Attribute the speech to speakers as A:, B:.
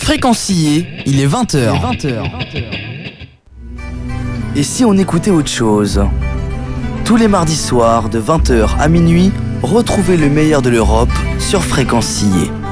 A: Fréquencier, il est 20h.
B: Et si on écoutait autre chose? Tous les mardis soirs de 20h à minuit, retrouvez le meilleur de l'Europe sur Fréquencier.